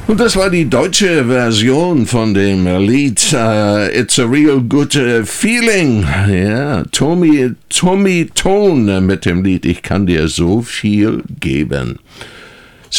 Und das war die deutsche Version von dem Lied It's a Real Good Feeling. Ja, Tommy Tone mit dem Lied Ich kann dir so viel geben.